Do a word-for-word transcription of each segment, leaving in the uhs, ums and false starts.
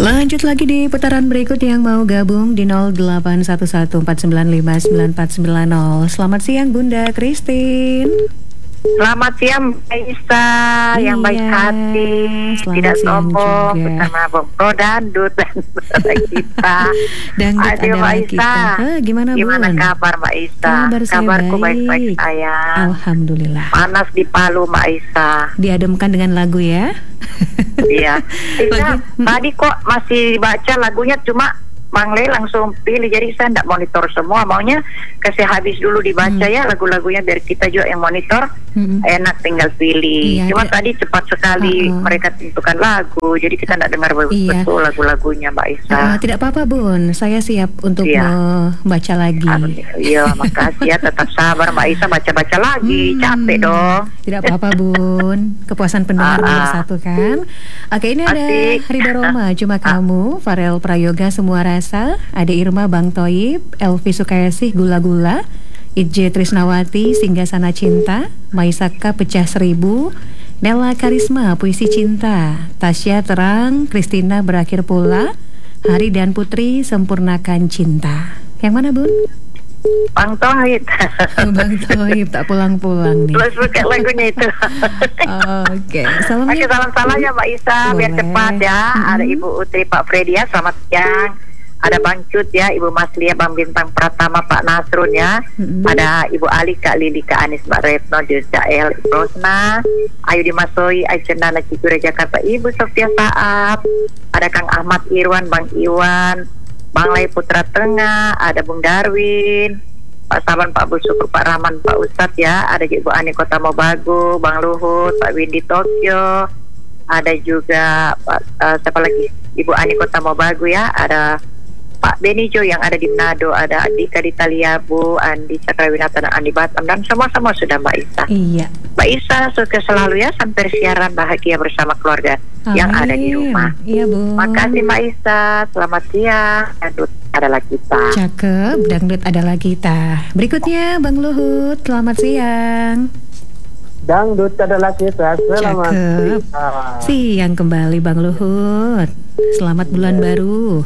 Lanjut lagi di putaran berikut yang mau gabung di nol delapan satu satu empat sembilan lima sembilan empat sembilan nol. Selamat siang Bunda Christine. Selamat siang Mbak Isa, iya, yang baik hati, tidak sombong, bersama Bro Dandut dan kita. Dandut adalah kita. Huh, gimana Bun? Gimana kabar Mbak Isa? Kabar saya Kabarku baik. baik-baik saya. Alhamdulillah. Panas di Palu Mbak Isa. Diademkan dengan lagu ya. Iya. Isa, tadi kok masih baca lagunya, cuma Bang Le langsung pilih, jadi saya tidak monitor semua, maunya kasih habis dulu dibaca hmm. ya lagu-lagunya biar kita juga yang monitor, hmm. enak tinggal pilih. Iya, cuma tadi cepat sekali uh -uh. mereka tentukan lagu, jadi kita tidak dengar iya. betul lagu-lagunya Mbak Isa. Uh, tidak apa-apa Bun, saya siap untuk iya. membaca lagi. Iya, makasih ya, tetap sabar Mbak Isa, baca-baca lagi, hmm. capek dong. Tidak apa-apa Bun, kepuasan pendengar uh -uh. nomor satu kan. Oke, ini ada Ridho Roma, Cuma Kamu, Farel Prayoga, Semua Rasa, ada Irma, Bang Toib, Elvi Sukayasih, Gula-Gula, Ije Trisnawati, Singgasana Cinta, Maisaka Pecah Seribu, Nella Karisma, Puisi Cinta, Tasya Terang, Kristina Berakhir Pula, Hari dan Putri, Sempurnakan Cinta. Yang mana Bun? Bang Toib. Bang Toib tak pulang-pulang nih. Terus pakai lagunya itu. Oke, salamnya. Oke, salam-salam ya Mbak Isa. Boleh. Biar cepat ya. Mm-hmm. Ada Ibu Utri, Pak Fredi ya, selamat siang. Ada Bang Cut ya, Ibu Maslia, Bang Bintang Pratama, Pak Nasrun ya. Mm-hmm. Ada Ibu Ali, Kak Lili, Kak Anis, Mbak Retno, Jael, Ibu Rosna, Ayu Dimasoi, Aisyah Cikure Jakarta, Ibu Sofia Saab. Ada Kang Ahmad Irwan, Bang Iwan, Bang Lai Putra Tengah, ada Bung Darwin, Pak Saban, Pak Busukur, Pak Rahman, Pak Ustadz ya, ada Ibu Ani Kota Mobagu, Bang Luhut, Pak Windy Tokyo, ada juga Pak, uh, siapa lagi? Ibu Ani Kota Mobagu ya, ada Pak Benijo yang ada di Manado, ada Dika di Taliabu, Andi Cakrawinata dan Andi Batam, dan semua-semua sudah Mbak Isa. Iya. Mbak Isa sukses selalu ya, sampai siaran bahagia bersama keluarga. Amin. Yang ada di rumah. Iya Bu. Makasih Mbak Isa, selamat siang. Dangdut adalah kita. Cakep, dangdut adalah kita. Berikutnya Bang Luhut, selamat siang. Dangdut adalah kita, selamat Cakep. siang. Siang kembali Bang Luhut. Selamat bulan iya. baru.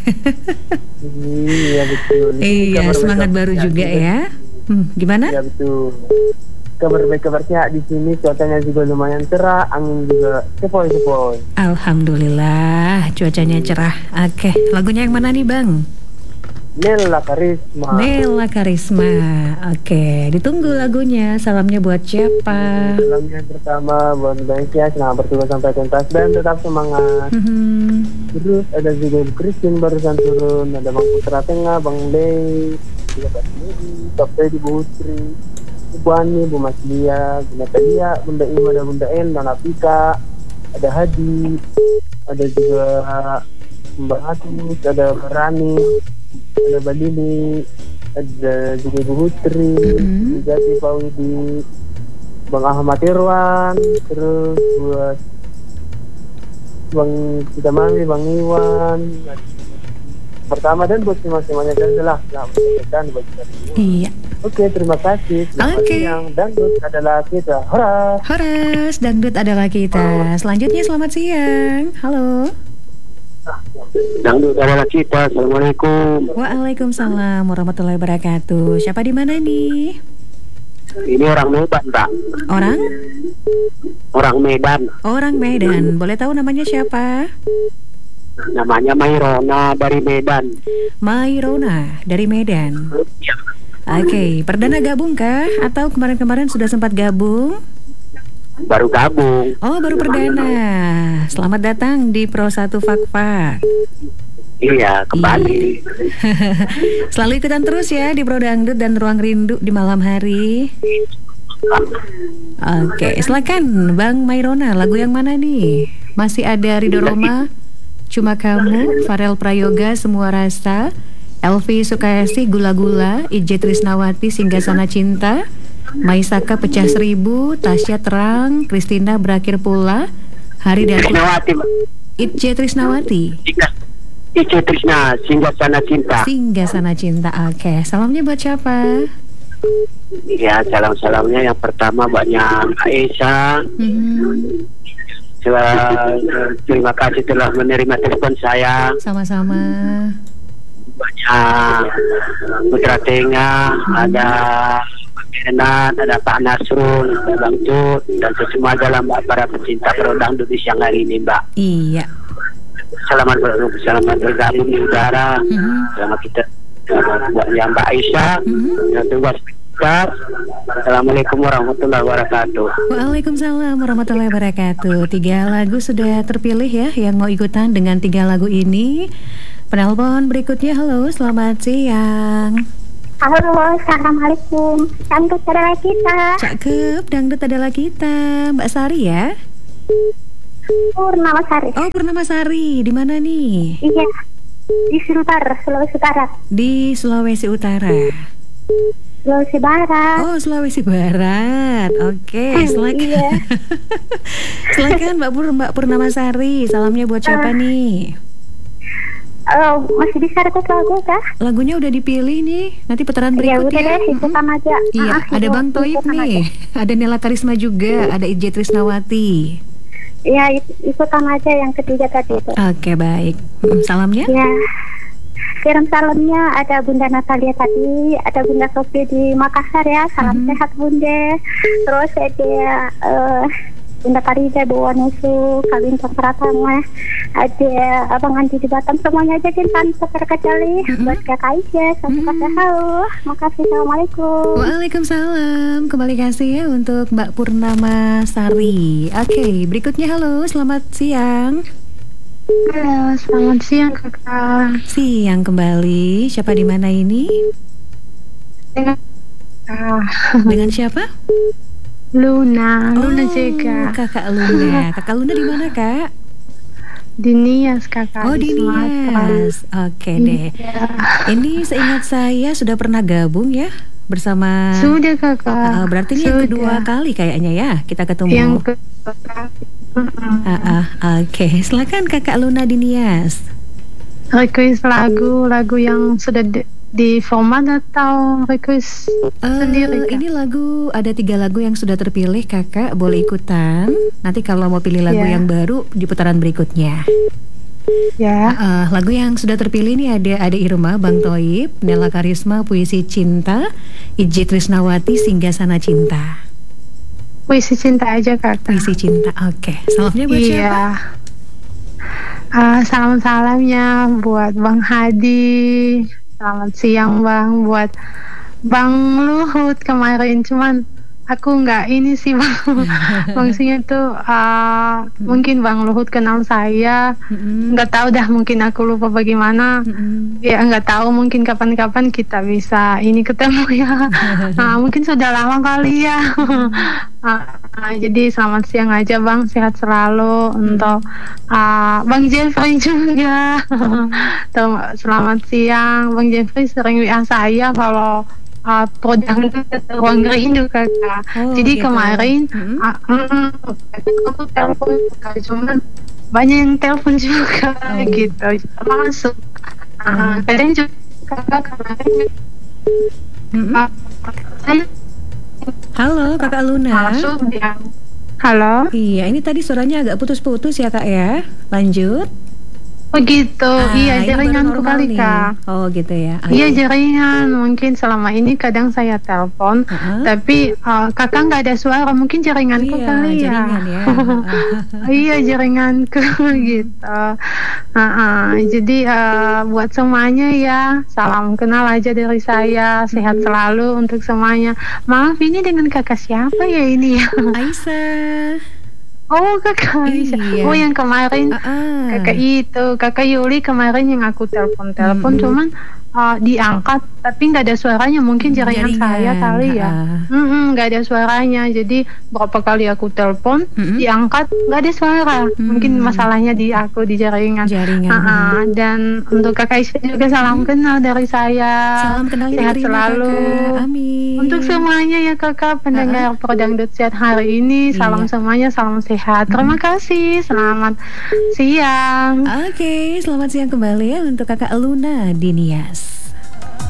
Iya betul. Iya, semangat baru juga ya. Hmm, gimana? Iya betul. Kabar baik, kabar sehat di sini, cuacanya juga lumayan cerah, angin juga sepoi-sepoi. Alhamdulillah, cuacanya cerah. Oke, lagunya yang mana nih Bang? Nella Karisma. Nella Karisma. Oke, ditunggu lagunya. Salamnya buat siapa? Salamnya pertama buat Bang Cia, selamat bertugas sampai tuntas dan tetap semangat. Mm-hmm. Terus ada juga Ibu Christine barusan turun, ada Bang Putra Tengah, Bang Lei, juga Pak Sendiri, Pak Freddy, Bu Utri, Ibu Ani, Bu Maslia, Bu Natalia, Bunda Ima, ada Bunda En, dan Apika, ada Hadi, ada juga Mbak Hatus, ada Rani, ada Mbak Lili, ada juga Ibu Putri, mm-hmm. juga si Pak Widi, Bang Ahmad Irwan, terus buat Bang Kita Mami, Bang Iwan, pertama dan buat semua-semuanya dan jelas dan buat kita semua. Iya. Oke, terima kasih. Oke. Okay. Yang dangdut adalah kita. Horas. Horas, dangdut adalah kita. Selanjutnya selamat siang. Halo. Dangdut adalah kita. Assalamualaikum. Waalaikumsalam warahmatullahi wabarakatuh. Siapa di mana nih? Ini orang Medan, Pak. Orang? Orang Medan. Orang Medan. Boleh tahu namanya siapa? Namanya Mairona dari Medan. Mairona dari Medan. Ya. Oke, okay. Perdana gabung kah? Atau kemarin-kemarin sudah sempat gabung? Baru gabung. Oh, baru perdana. Selamat datang di Pro satu Fakfak. Iya, kembali. Selalu ikutan terus ya di Pro Dangdut dan Ruang Rindu di malam hari. Oke, silakan Bang Mairona, lagu yang mana nih? Masih ada Ridho Roma, Cuma Kamu, Farel Prayoga, Semua Rasa, Elvi Sukayasih, Gula-Gula, Ije Trisnawati, Singgasana Cinta, Maisaka Pecah Seribu, Tasya Terang, Kristina Berakhir Pula, Hari dan Trisnawati. Ije Trisnawati. Ije Trisna, Singgasana Cinta. Singgasana Cinta. Oke, salamnya buat siapa? Ya, salam-salamnya yang pertama banyak Aisyah, hmm. Terima kasih telah menerima telepon saya. Sama-sama. Banyak Putra Tengah, hmm. ada Renat, ada Pak Nasrul, ada Bang Cut, dan semua dalam para pecinta dangdut di siang hari ini, Mbak. Iya. Selamat ber- selamat bergabung di udara. Mm-hmm. Selamat kita buat yang Mbak Aisyah, mm-hmm. dan tugas kita. Assalamualaikum warahmatullahi wabarakatuh. Waalaikumsalam warahmatullahi wabarakatuh. Tiga lagu sudah terpilih ya yang mau ikutan dengan tiga lagu ini. Penelpon berikutnya, halo, selamat siang. Halo, assalamualaikum. Dangdut adalah kita. Cakep, dangdut adalah kita. Mbak Sari ya? Purnamasari. Oh, Purnamasari. Di mana nih? Iya, di Sulbar, Sulawesi Barat. Di Sulawesi Utara. Sulawesi Barat. Oh, Sulawesi Barat. Oke, okay, silakan. Iya. Silakan Mbak Pur, Mbak Purnamasari. Salamnya buat siapa uh. nih? Oh, masih bisa request lagu kah? Lagunya udah dipilih nih. Nanti putaran berikut ya. Ya udah deh, ikutan hmm. aja. Iya, ah, ada Bang Toib nih. Aja. Ada Nela Karisma juga, ada Ije Trisnawati. Iya, ikutan aja yang ketiga tadi itu. Oke, okay, baik. Salamnya? Ya. Kirim salamnya ada Bunda Natalia tadi, ada Bunda Sofi di Makassar ya. Salam hmm. sehat Bunda. Terus ada uh, Bunda Karida, Bu Wanusu, Kak Bintang Pratama, ada Abang Andi di Batam, semuanya aja Jintan terkecuali mm-hmm. buat Kak Aisyah, sampai mm-hmm. halo, makasih, assalamualaikum. Waalaikumsalam, kembali kasih ya untuk Mbak Purnamasari. Oke, okay, berikutnya halo, selamat siang. Halo, selamat siang kakak. Siang kembali, siapa di mana ini? Dengan uh. Dengan siapa? Luna, oh, Luna juga. Kakak Luna, kakak Luna di mana kak? Di Nias kakak. Oh di Nias, oke okay, deh. Iya. Ini seingat saya sudah pernah gabung ya bersama. Sudah kakak. Uh, berarti ini yang kedua kali kayaknya ya kita ketemu. Yang kedua kali. Uh, uh, oke, okay. Silakan kakak Luna di Nias. Request lagu, lagu yang sudah di di format atau request uh, sendiri kak? Ini lagu, ada tiga lagu yang sudah terpilih kakak, boleh ikutan. Nanti kalau mau pilih lagu yeah. yang baru di putaran berikutnya. Ya. Yeah. Uh, lagu yang sudah terpilih ini ada ada Irma, Bang Toib, Nela Karisma, Puisi Cinta, Ije Trisnawati, Singgasana Cinta. Puisi Cinta aja kakak. Puisi Cinta, oke. Okay. Salamnya buat yeah. siapa? Uh, salam-salamnya buat Bang Hadi. Selamat siang Bang, buat Bang Luhut kemarin, cuman aku nggak ini sih Bang. Maksudnya tuh uh, mm-hmm. mungkin Bang Luhut kenal saya, mm-hmm. nggak tahu dah, mungkin aku lupa bagaimana. Mm-hmm. Ya nggak tahu, mungkin kapan-kapan kita bisa ini ketemu ya. Nah, mungkin sudah lama kali ya. uh, uh, jadi selamat siang aja Bang, sehat selalu. Mm-hmm. Untuk uh, Bang Jeffrey juga. Selamat siang Bang Jeffrey, sering W A saya kalau Uh, produk ruang rindu kakak. Oh, jadi gitu. Kemarin mm-hmm. uh, aku telepon cuman banyak yang telepon juga oh. gitu masuk. Uh, mm-hmm. Kadang juga kakak kemarin. Mm-hmm. uh, saya, Halo kakak Luna. Masuk yang halo. Iya, ini tadi suaranya agak putus-putus ya kak ya. Lanjut. Oh gitu, ah, iya jaringanku kali kak. Oh gitu ya. Okay. Iya jaringan, mungkin selama ini kadang saya telepon, uh-huh. tapi uh, kakak nggak ada suara, mungkin jaringanku iya, kali ya. Jaringan ya. Iya jaringanku gitu. Uh-uh. Jadi uh, buat semuanya ya, salam kenal aja dari saya, sehat selalu untuk semuanya. Maaf ini dengan kakak siapa ya ini ya? Aisyah. Oh kakak iya. Oh yang kemarin uh-uh. kakak itu kakak Yuli kemarin yang aku telepon telepon mm-hmm. cuman uh, diangkat tapi nggak ada suaranya, mungkin jaringan, jaringan. saya kali ya uh-uh. nggak ada suaranya, jadi berapa kali aku telepon mm-hmm. diangkat nggak ada suara, mm-hmm. mungkin masalahnya di aku di jaringan, jaringan. Uh-uh. Dan untuk kakak Aisyah juga salam mm-hmm. kenal dari saya, salam kenal sehat dari selalu kakak. Amin. Untuk semuanya ya kakak pendengar uh-uh. Prodangdut Sihat hari ini, salam iya. semuanya, salam sehat. Terima kasih, selamat siang. Oke, okay, selamat siang kembali ya untuk kakak Luna di Nias.